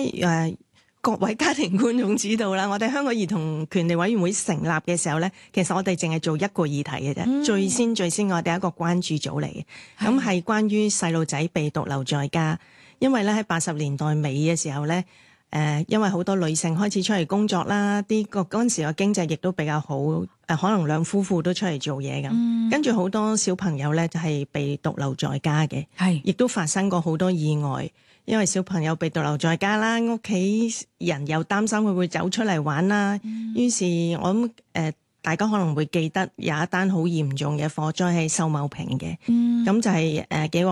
各位家庭觀眾知道啦，我哋香港兒童權利委員會成立嘅時候咧，其實我哋淨係做一個議題嘅啫。最先我哋係一個關注組嚟嘅，咁係關於細路仔被獨留在家。因為咧喺80年代尾嘅時候咧，因為好多女性開始出嚟工作啦，嗰陣時個經濟亦都比較好，可能兩夫婦都出嚟做嘢咁，跟住好多小朋友咧就係被獨留在家嘅，亦都發生過好多意外。因為小朋友被獨留在家啦，屋企人又擔心佢會走出嚟玩啦，於是我諗大家可能會記得有一單好嚴重嘅火災喺秀茂坪嘅，咁就係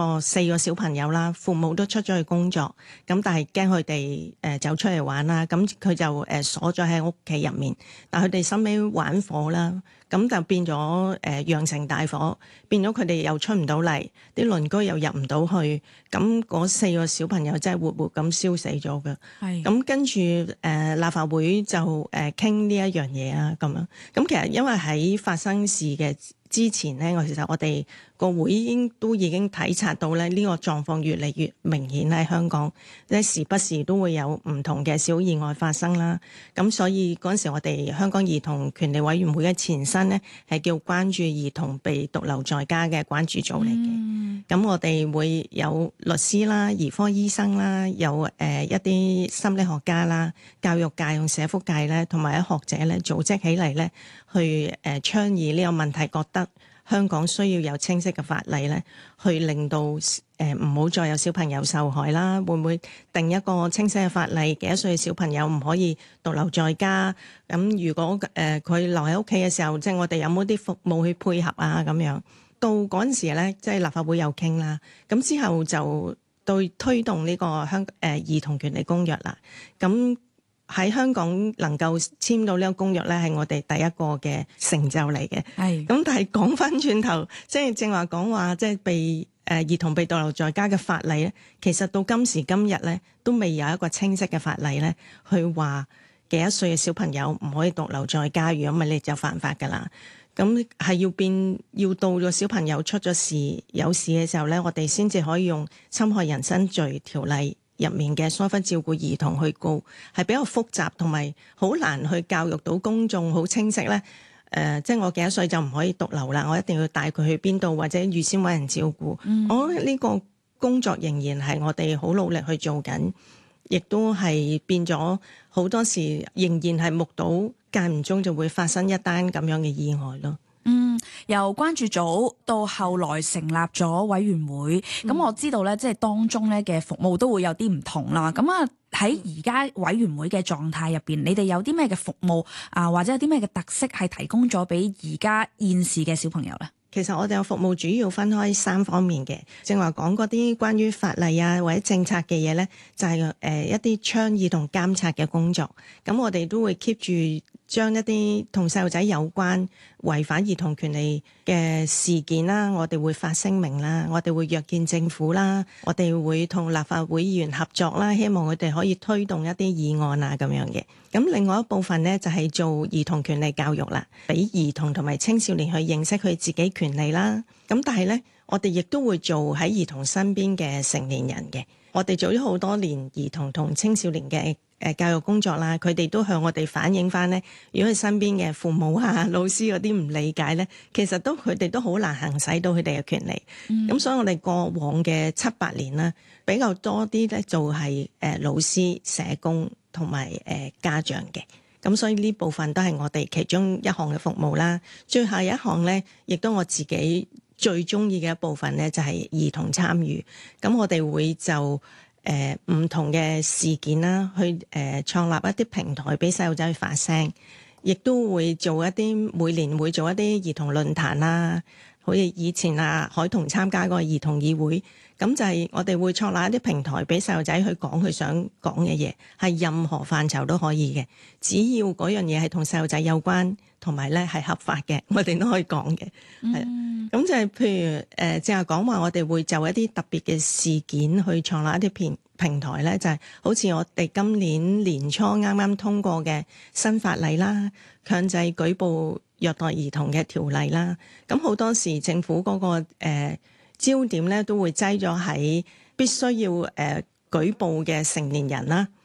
4個小朋友啦，父母都出咗去工作，咁但係驚佢哋走出嚟玩啦，咁佢就鎖咗喺屋企入面，但佢哋收尾玩火啦，咁就變咗釀成大火，變咗佢哋又出唔到嚟，啲鄰居又入唔到去，咁嗰4個小朋友真係活活咁燒死咗㗎。咁跟住立法會就傾呢一樣嘢啊，咁樣。咁其實因為喺發生事嘅之前咧，其實我哋個會都已經體察到咧，呢個狀況越嚟越明顯喺香港，即係時不時都會有唔同嘅小意外發生啦。咁所以嗰陣時我哋香港兒童權利委員會嘅前身咧係叫關注兒童被獨留在家嘅關注組嚟嘅。咁我哋會有律師啦、兒科醫生啦，有一啲心理學家啦、教育界同社福界咧，同埋啲學者咧組織起嚟咧，去倡議呢個問題，覺得香港需要有清晰嘅法例咧，去令到唔好再有小朋友受害啦。會唔會定一個清晰嘅法例，幾多歲嘅小朋友唔可以獨留在家？咁如果佢留喺屋企嘅時候，即係我哋有冇啲服務去配合啊？咁樣到嗰陣時咧，即係立法會有傾啦。咁之後就對推動呢個兒童權利公約啦。咁喺香港能夠簽到呢個公約咧，係我哋第一個嘅成就嚟嘅。咁但係講翻轉頭，即係正話講話，即係被兒童被獨留在家嘅法例咧，其實到今時今日咧，都未有一個清晰嘅法例咧，去話幾多歲嘅小朋友唔可以獨留在家，如果唔係你就犯法噶啦。咁係要到咗小朋友出咗事有事嘅時候咧，我哋先至可以用侵害人身罪條例入面嘅疏忽照顧兒童去告，係比較複雜同埋好難去教育到公眾好清晰咧。即係我幾多歲就唔可以獨留啦，我一定要帶佢去邊度，或者預先揾人照顧。我覺得呢個工作仍然係我哋好努力去做緊，亦都係變咗好多時仍然係目睹間唔中就會發生一單咁樣嘅意外咯。 由關注組到後來成立咗委員會，咁我知道咧，即係當中咧嘅服務都會有啲唔同啦。咁啊喺而家委員會嘅狀態入邊，你哋有啲咩嘅服務啊，或者有啲咩嘅特色係提供咗俾而家現時嘅小朋友咧？ 其實我哋嘅服務主要分開3方面嘅，正話講嗰啲關於法例啊或者政策嘅嘢咧，就係一啲倡議同監察嘅工作。咁我哋都會 keep 住將一啲同細路仔有關違反兒童權利嘅事件啦，我哋會發聲明啦，我哋會約見政府啦，我哋會同立法會議員合作啦，希望佢哋可以推動一啲議案啊咁樣嘅。咁另外一部分呢，就係做兒童權利教育啦，俾兒童同埋青少年去認識佢自己權利啦。咁但係呢，我哋亦都會做喺兒童身邊嘅成年人嘅。我哋做咗好多年兒童同青少年嘅教育工作啦，佢哋都向我哋反映翻呢，如果佢身邊嘅父母啊、老師嗰啲唔理解呢，其實佢哋都好難行使到佢哋嘅權利。咁所以我哋過往嘅7-8年啦，比較多啲呢，就係老師、社工同埋家長嘅。咁所以呢部分都係我哋其中一項嘅服務啦。最後一項呢，亦都我自己最中意嘅一部分呢，就係兒童參與。咁我哋會就唔同嘅事件啦，去創立一啲平台俾細路仔去發聲，亦都會做一啲每年會做一啲兒童論壇啦，好似以前海童參加嗰個兒童議會，咁就係我哋會創立一啲平台俾細路仔去講佢想講嘅嘢，係任何範疇都可以嘅，只要嗰樣嘢係同細路仔有關，同埋咧係合法嘅，我哋都可以講嘅。咁就係譬如正係講話，我哋會就一啲特別嘅事件去創立一啲平台咧，就係好似我哋今年年初啱啱通過嘅新法例啦，強制舉報虐待兒童嘅條例啦。咁好多時政府嗰個焦點咧都會擠咗喺必須要舉報嘅成年人啦，